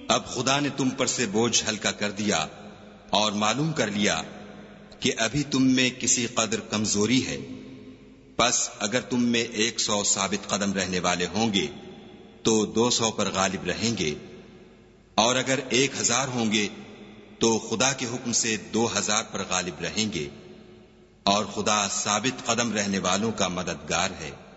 अब खुदा ने तुम पर से बोझ हल्का कर दिया और मालूम कर लिया कि अभी तुम में किसी कदर कमजोरी है। बस अगर तुम में 100 साबित कदम रहने वाले होंगे तो 200 पर गालिब रहेंगे, और अगर 1000 होंगे तो खुदा के हुक्म से 2000 पर गालिब रहेंगे, और खुदा साबित कदम रहने वालों का मददगार है।